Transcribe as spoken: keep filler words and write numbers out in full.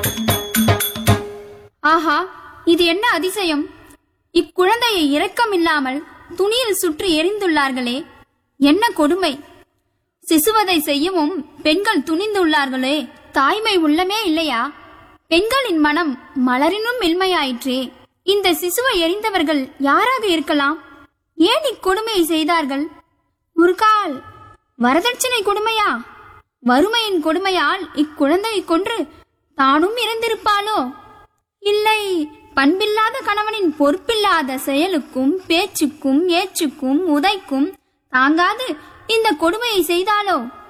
ஆஹா, இது என்ன அதிசயம்! இக்குழந்தையை இரக்கமில்லாமல் துணியில் சுற்றி எறிந்துள்ளார்களே, என்ன கொடுமை! சிசுவதை செய்யவும் பெண்கள் துணிந்துள்ளார்களே, தாய்மை உள்ளமே இல்லையா? பெண்களின் மனம் மலரினும் மென்மையாயிற்றே. இந்த சிசுவை எறிந்தவர்கள் யாராக இருக்கலாம்? ஏன் இக்கொடுமையை செய்தார்கள்? ஒரு கால் வரதட்சணை கொடுமையா? வறுமையின் கொடுமையால் இக்குழந்தையை கொன்று தானும் இறந்திருப்பாளோ? இல்லை, பண்பில்லாத கணவனின் பொறுப்பில்லாத செயலுக்கும் பேச்சுக்கும் ஏச்சுக்கும் உதைக்கும் தாங்காது இந்த கொடுமையை செய்தாலோ?